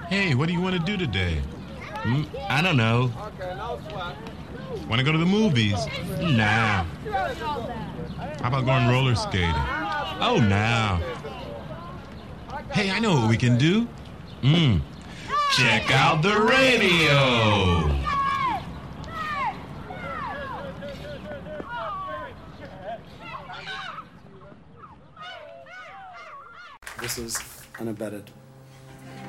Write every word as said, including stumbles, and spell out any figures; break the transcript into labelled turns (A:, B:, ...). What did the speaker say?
A: Hey, what do you want to do today? Mm, I don't know. Want to go to the movies? Nah. How about going roller skating? Oh, nah. Hey, I know what we can do. Mm. Check out the radio.
B: This is Unabetted.